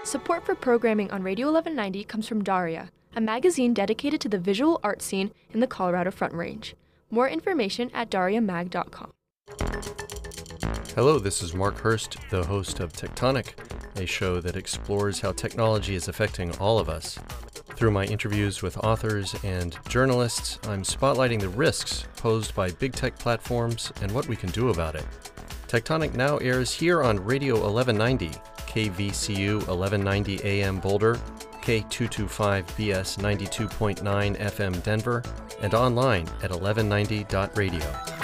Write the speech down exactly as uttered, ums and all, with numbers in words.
Support for programming on Radio eleven ninety comes from Daria, a magazine dedicated to the visual art scene in the Colorado Front Range. More information at daria mag dot com. Hello, this is Mark Hurst, the host of Tectonic, a show that explores how technology is affecting all of us. Through my interviews with authors and journalists, I'm spotlighting the risks posed by big tech platforms and what we can do about it. Tectonic now airs here on Radio eleven ninety, K V C U eleven ninety A M Boulder, K two twenty-five B S ninety-two point nine F M Denver, and online at eleven ninety dot radio.